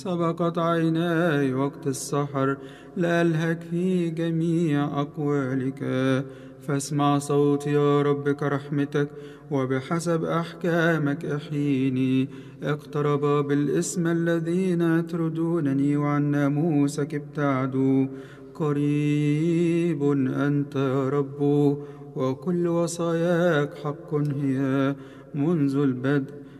سبقت عيناي وقت السحر لألهك في جميع أقوالك، فاسمع صوتي يا رب كرحمتك، وبحسب أحكامك احييني. اقترب بالاسم الذين يطردونني، وعن ناموسك ابتعدوا. قريب أنت يا رب، وكل وصاياك حق هي منذ البدء.